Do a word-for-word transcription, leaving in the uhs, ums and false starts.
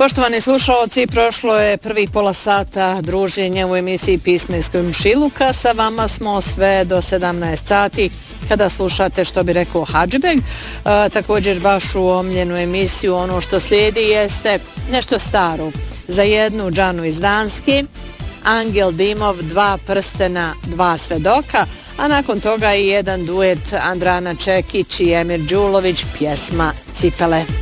Poštovani slušalci, prošlo je prvi pola sata druženja u emisiji Pisma iz komšiluka. Sa vama smo sve do sedamnaest sati kada slušate Što bi rekao Hadžibeg. E, također vašu omljenu emisiju. Ono što slijedi jeste nešto staro. Za jednu Džanu iz Danske, Angel Dimov, Dva prstena, dva svedoka, a nakon toga i jedan duet Andrana Čekić i Emir Đulović, pjesma Cipele.